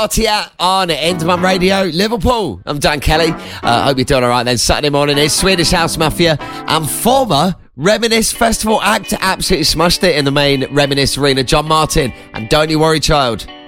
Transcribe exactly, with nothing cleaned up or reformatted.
Party At on Endemum Radio, Liverpool. I'm Dan Kelly. I uh, hope you're doing all right then. Saturday morning is Swedish House Mafia and former Reminisce Festival act absolutely smashed it in the main Reminisce Arena. John Martin and Don't You Worry Child.